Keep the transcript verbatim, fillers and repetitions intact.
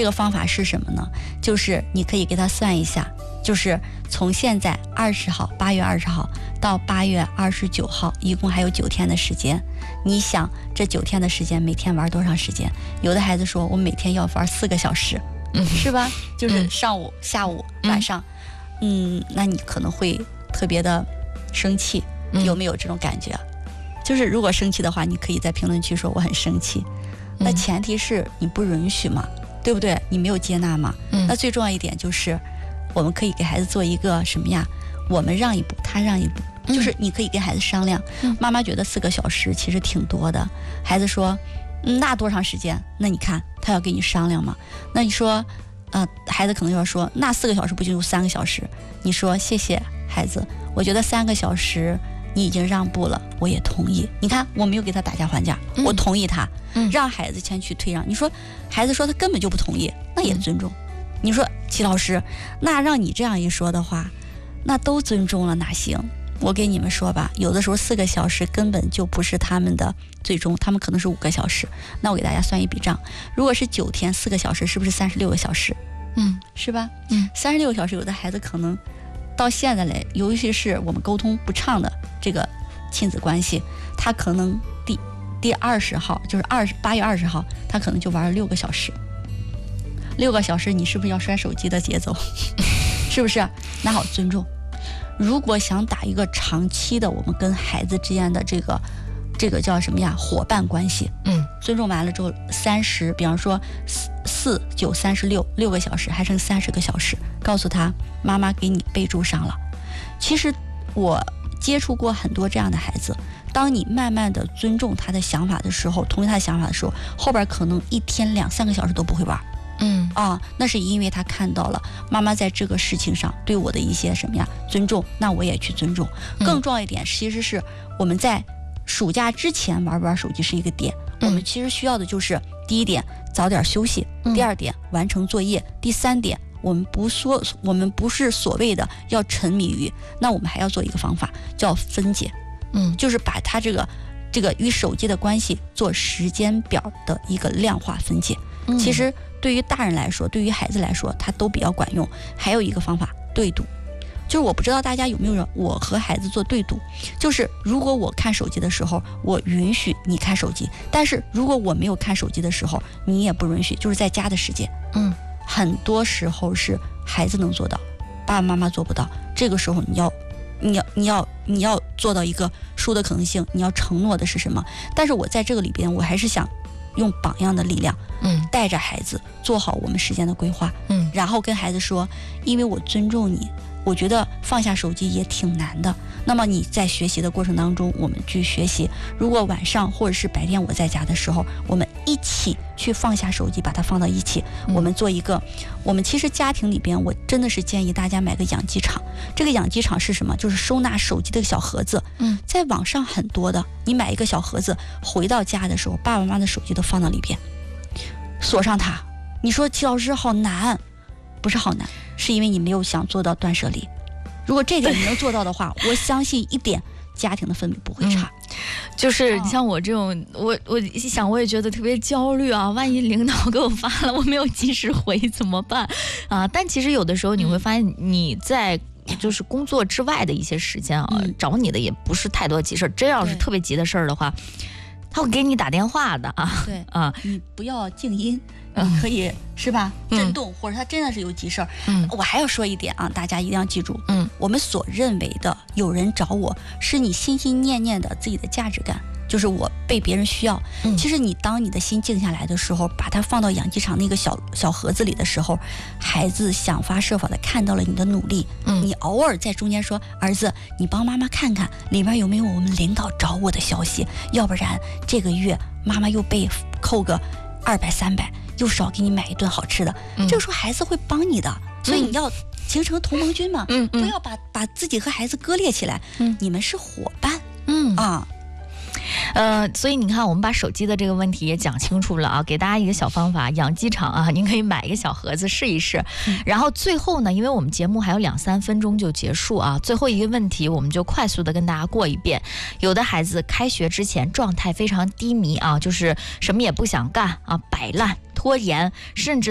这个方法是什么呢？就是你可以给他算一下，就是从现在二十号八月二十号到八月二十九号，一共还有九天的时间。你想这九天的时间每天玩多长时间？有的孩子说我每天要玩四个小时，嗯，是吧？就是上午、嗯、下午、晚上，嗯，那你可能会特别的生气，有没有这种感觉？就是如果生气的话，你可以在评论区说我很生气，那前提是你不允许嘛，对不对？你没有接纳嘛。嗯，那最重要一点就是，我们可以给孩子做一个什么呀？我们让一步，他让一步，就是你可以跟孩子商量。嗯、妈妈觉得四个小时其实挺多的，孩子说，嗯、那多长时间？那你看他要跟你商量嘛。那你说，呃，孩子可能要说，那四个小时不就三个小时？你说谢谢孩子，我觉得三个小时。你已经让步了，我也同意。你看，我没有给他打架还价，嗯、我同意他，嗯、让孩子先去退让。你说，孩子说他根本就不同意，那也尊重。嗯、你说，齐老师，那让你这样一说的话，那都尊重了，哪行？我给你们说吧，有的时候四个小时根本就不是他们的最终，他们可能是五个小时。那我给大家算一笔账，如果是九天四个小时，是不是三十六个小时？嗯，是吧？嗯，三十六个小时，有的孩子可能。到现在来，尤其是我们沟通不畅的这个亲子关系，他可能第第二十号，就是二十八月二十号，他可能就玩了六个小时。六个小时，你是不是要摔手机的节奏？是不是？那好，尊重。如果想打一个长期的，我们跟孩子之间的这个这个叫什么呀？伙伴关系。嗯，尊重完了之后，三十，比方说四四九三十六，六个小时，还剩三十个小时。告诉他，妈妈给你备注上了。其实我接触过很多这样的孩子，当你慢慢的尊重他的想法的时候，同意他的想法的时候，后边可能一天两三个小时都不会玩。嗯啊，那是因为他看到了妈妈在这个事情上对我的一些什么呀尊重，那我也去尊重。更重要一点，其实是我们在暑假之前玩不玩手机是一个点，我们其实需要的就是第一点早点休息，第二点完成作业，第三点。我们不说，我们不是所谓的要沉迷于，那我们还要做一个方法，叫分解，嗯，就是把它这个这个与手机的关系做时间表的一个量化分解。嗯、其实对于大人来说，对于孩子来说，它都比较管用。还有一个方法，对赌，就是我不知道大家有没有人，我和孩子做对赌，就是如果我看手机的时候，我允许你看手机，但是如果我没有看手机的时候，你也不允许，就是在家的时间，嗯。很多时候是孩子能做到，爸爸妈妈做不到。这个时候你要，你要，你要，你要做到一个输的可能性。你要承诺的是什么？但是我在这个里边，我还是想用榜样的力量，嗯，带着孩子做好我们时间的规划，嗯，然后跟孩子说，因为我尊重你，我觉得放下手机也挺难的。那么你在学习的过程当中，我们去学习。如果晚上或者是白天我在家的时候，我们一起去放下手机，把它放到一起。嗯、我们做一个，我们其实家庭里边，我真的是建议大家买个养鸡场。这个养鸡场是什么？就是收纳手机的小盒子。嗯，在网上很多的，你买一个小盒子，回到家的时候，爸爸妈妈的手机都放到里边，锁上它。你说齐老师好难，不是好难，是因为你没有想做到断舍离。如果这点你能做到的话，我相信一点，家庭的氛围不会差。 嗯、就是像我这种，我我一想我也觉得特别焦虑啊，万一领导给我发了，我没有及时回怎么办啊？但其实有的时候你会发现你在。就是工作之外的一些时间啊，嗯、找你的也不是太多急事，真要是特别急的事儿的话，他会给你打电话的啊。 对啊， 你不要静音，你可以、嗯、是吧？震动，嗯、或者他真的是有急事儿。嗯，我还要说一点啊，大家一定要记住，嗯，我们所认为的有人找我，是你心心念念的自己的价值感。就是我被别人需要，嗯、其实你当你的心静下来的时候，把它放到养鸡场那个小小盒子里的时候，孩子想方设法的看到了你的努力，嗯、你偶尔在中间说，儿子，你帮妈妈看看里面有没有我们领导找我的消息，要不然这个月妈妈又被扣个二百三百，又少给你买一顿好吃的，嗯、这个时候孩子会帮你的，所以你要形成同盟军嘛，嗯嗯、不要把把自己和孩子割裂起来，嗯、你们是伙伴，嗯啊。 呃，所以你看，我们把手机的这个问题也讲清楚了啊，给大家一个小方法，养鸡场啊，您可以买一个小盒子试一试。嗯、然后最后呢，因为我们节目还有两三分钟就结束啊，最后一个问题我们就快速的跟大家过一遍。有的孩子开学之前状态非常低迷啊，就是什么也不想干啊，摆烂、拖延，甚至